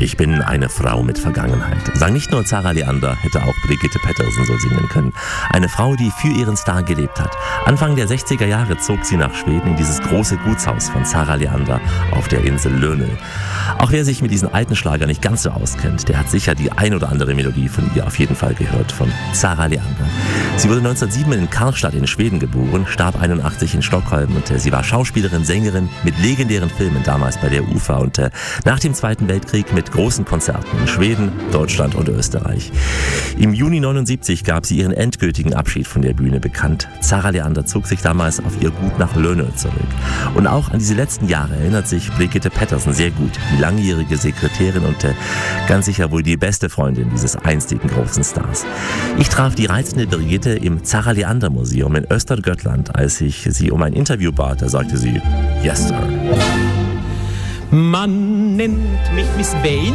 Ich bin eine Frau mit Vergangenheit. Sang nicht nur Zarah Leander, hätte auch Brigitte Pettersen so singen können. Eine Frau, die für ihren Star gelebt hat. Anfang der 60er Jahre zog sie nach Schweden in dieses große Gutshaus von Zarah Leander auf der Insel Lönö. Auch wer sich mit diesen alten Schlager nicht ganz so auskennt, der hat sicher die ein oder andere Melodie von ihr auf jeden Fall gehört, von Zarah Leander. Sie wurde 1907 in Karlstad in Schweden geboren, starb 81 in Stockholm und sie war Schauspielerin, Sängerin mit legendären Filmen damals bei der UFA und nach dem Zweiten Weltkrieg mit großen Konzerten in Schweden, Deutschland und Österreich. Im Juni 79 gab sie ihren endgültigen Abschied von der Bühne bekannt. Zarah Leander zog sich damals auf ihr Gut nach Lönö zurück. Und auch an diese letzten Jahre erinnert sich Brigitte Pettersen sehr gut, die langjährige Sekretärin und ganz sicher wohl die beste Freundin dieses einstigen großen Stars. Ich traf die reizende Brigitte im Zarah Leander Museum in Östergötland, als ich sie um ein Interview bat. Da sagte sie, yes, sir. Man nennt mich Miss Wayne.